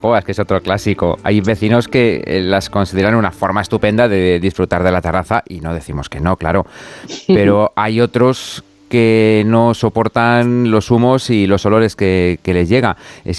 Oh, es que es otro clásico. Hay vecinos que las consideran una forma estupenda de disfrutar de la terraza y no decimos que no, claro. Pero hay otros que no soportan los humos y los olores que les llega. Es